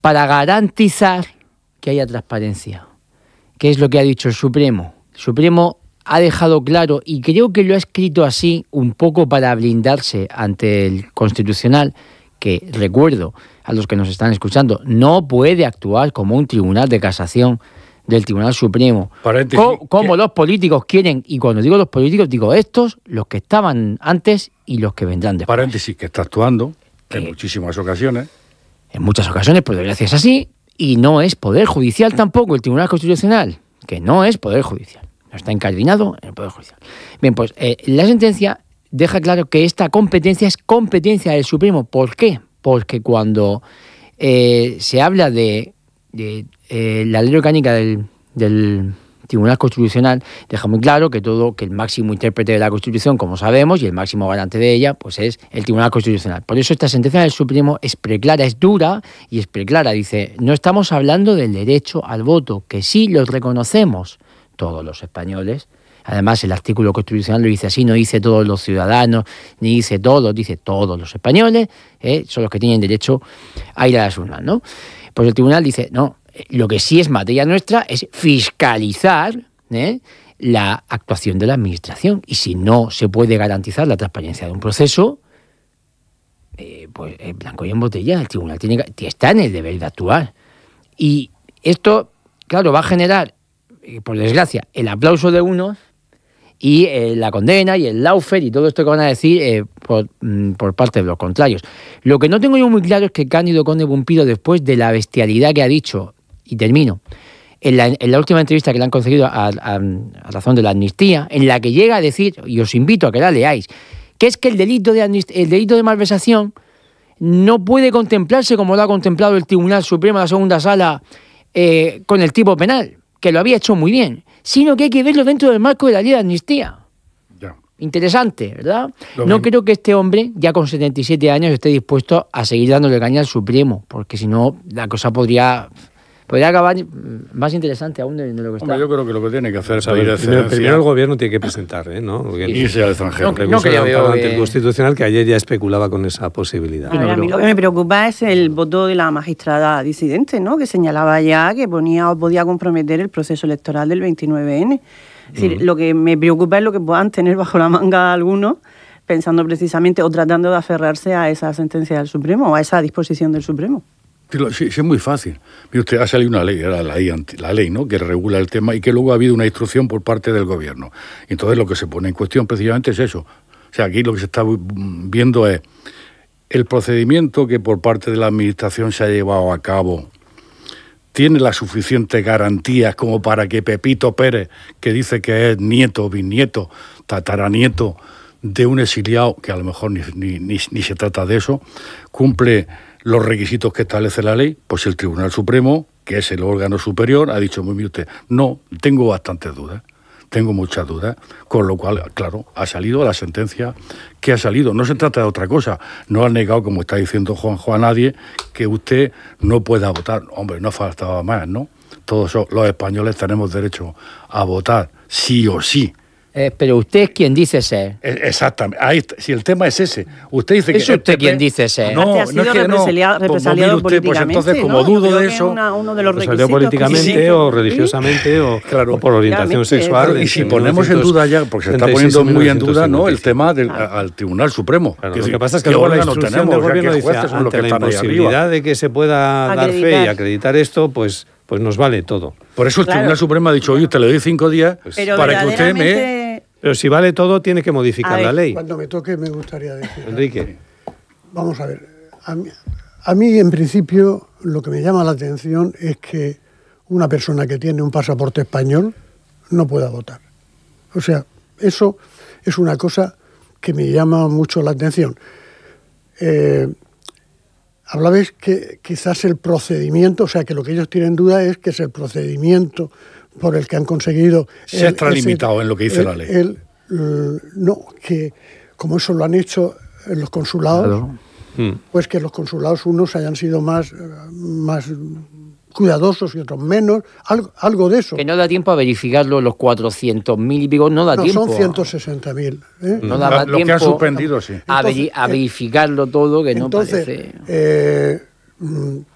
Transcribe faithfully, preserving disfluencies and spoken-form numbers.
para garantizar que haya transparencia. ¿Qué es lo que ha dicho el Supremo? El Supremo ha dejado claro, y creo que lo ha escrito así un poco para blindarse ante el Constitucional, que, recuerdo a los que nos están escuchando, no puede actuar como un tribunal de casación del Tribunal Supremo, Co como los políticos quieren, y cuando digo los políticos digo estos, los que estaban antes y los que vendrán después. Paréntesis, que está actuando que, en muchísimas ocasiones. En muchas ocasiones, por desgracia es así, y no es Poder Judicial tampoco el Tribunal Constitucional, que no es Poder Judicial, no está incardinado en el Poder Judicial. Bien, pues eh, la sentencia deja claro que esta competencia es competencia del Supremo. ¿Por qué? Porque cuando eh, se habla de, de eh, la ley orgánica del, del Tribunal Constitucional, deja muy claro que todo, que el máximo intérprete de la Constitución, como sabemos, y el máximo garante de ella, pues es el Tribunal Constitucional. Por eso esta sentencia del Supremo es preclara, es dura y es preclara. Dice, no estamos hablando del derecho al voto, que sí lo reconocemos todos los españoles. Además, el artículo constitucional lo dice así, no dice todos los ciudadanos, ni dice todos, dice todos los españoles, ¿eh? Son los que tienen derecho a ir a las urnas, ¿no? Pues el tribunal dice, no, lo que sí es materia nuestra es fiscalizar, ¿eh? la actuación de la administración. Y si no se puede garantizar la transparencia de un proceso, eh, pues en blanco y en botella, el tribunal tiene que, está en el deber de actuar. Y esto, claro, va a generar, por desgracia, el aplauso de unos y eh, la condena y el laufer y todo esto que van a decir eh, por, mm, por parte de los contrarios. Lo que no tengo yo muy claro es que Cándido Conde Pumpido, después de la bestialidad que ha dicho, y termino, en la, en la última entrevista que le han concedido a, a, a razón de la amnistía, en la que llega a decir, y os invito a que la leáis, que es que el delito de, amnist- el delito de malversación no puede contemplarse como lo ha contemplado el Tribunal Supremo de la Segunda Sala eh, con el tipo penal, que lo había hecho muy bien, sino que hay que verlo dentro del marco de la ley de amnistía. Ya. Interesante, ¿verdad? Lo no mismo. creo que este hombre, ya con setenta y siete años, esté dispuesto a seguir dándole caña al Supremo, porque si no, la cosa podría, podría acabar más interesante aún de, de lo que está. Hombre, yo creo que lo que tiene que hacer es pedir Primero, excedencia. primero el gobierno tiene que presentar, ¿eh? ¿no? Porque Y irse al extranjero. No, no, que ya veo ante que- el Constitucional, que ayer ya especulaba con esa posibilidad. A ver, a mí lo que me preocupa es el voto de la magistrada disidente, ¿no? Que señalaba ya que ponía o podía comprometer el proceso electoral del veintinueve ene. Es decir, Mm. lo que me preocupa es lo que puedan tener bajo la manga algunos, pensando precisamente o tratando de aferrarse a esa sentencia del Supremo o a esa disposición del Supremo. Sí, lo- sí, sí, es muy fácil. Mire usted, ha salido una ley, era la ley, anti- la ley, ¿no?, que regula el tema y que luego ha habido una instrucción por parte del gobierno. Entonces lo que se pone en cuestión precisamente es eso. O sea, aquí lo que se está viendo es el procedimiento que por parte de la administración se ha llevado a cabo. ¿Tiene las suficientes garantías como para que Pepito Pérez, que dice que es nieto, bisnieto, tataranieto de un exiliado, que a lo mejor ni, ni, ni, ni se trata de eso, cumple los requisitos que establece la ley? Pues el Tribunal Supremo, que es el órgano superior, ha dicho, muy bien usted, no, tengo bastantes dudas, tengo muchas dudas, con lo cual, claro, ha salido la sentencia que ha salido. No se trata de otra cosa, no ha negado, como está diciendo Juanjo, a nadie, que usted no pueda votar. Hombre, no faltaba más, ¿no? Todos los españoles tenemos derecho a votar, sí o sí. Eh, pero usted es quien dice ser. Exactamente. Ahí está. Si el tema es ese. Usted dice es que... usted quien dice ser. No, ha sido no es que no. represalia- Pues, represaliado pues, mire usted, pues entonces, políticamente, como ¿no? Yo dudo creo de que eso... una- uno de los Pues salió requisitos políticamente que- o religiosamente o, Claro. o por orientación Claramente, sexual. Y en si ponemos en duda ya, porque se está poniendo muy en duda, ¿no?, el tema del a- al Tribunal Supremo. Claro, Que lo si- que pasa es que ¿qué luego la órgano instrucción tenemos? del O sea, gobierno ¿qué dice, jueces son los que ante la están ahí arriba? imposibilidad de que se pueda dar fe y Acreditar. acreditar esto, pues, pues nos vale todo. Por eso el Claro. Tribunal Supremo ha dicho, oye, usted le doy cinco días Pero para que usted me... verdaderamente- Pero si vale todo, tiene que modificar A ver, la ley. Cuando me toque me gustaría decir. Enrique. Vamos a ver. A mí, a mí, en principio, lo que me llama la atención es que una persona que tiene un pasaporte español no pueda votar. O sea, eso es una cosa que me llama mucho la atención. Eh, hablabais que quizás el procedimiento, o sea, que lo que ellos tienen duda es que es el procedimiento por el que han conseguido... Se el- ha extralimitado ese- en lo que dice el- la ley. el- el- no, que como eso lo han hecho en los consulados, Claro. Mm. pues que los consulados unos hayan sido más, eh, más cuidadosos y otros menos, algo, algo de eso. Que no da tiempo a verificarlo, los cuatrocientos mil y pico, no da No, tiempo. son ciento sesenta mil. ¿eh? No daba Lo que tiempo ha suspendido, sí. a, veri- Entonces, a verificarlo todo, que no Entonces, parece... eh, mm,